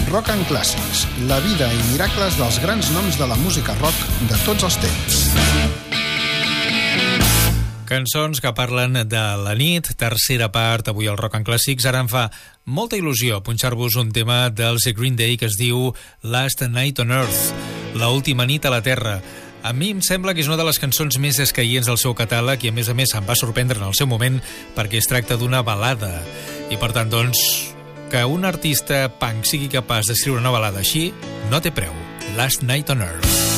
Rock and Clàssics, la vida i miracles dels grans noms de la música rock de tots els temps. Cançons que parlen de la nit, tercera part, avui al Rock and Clàssics. Ara em fa molta il·lusió punxar-vos un tema dels Green Day que es diu Last Night on Earth, l'última nit a la Terra. A mi em sembla que és una de les cançons més escaients del seu catàleg i, a més, em va sorprendre en el seu moment perquè es tracta d'una balada. I, per tant, doncs, que un artista punk sigui capaç d'escriure una balada així no té preu. Last Night on Earth.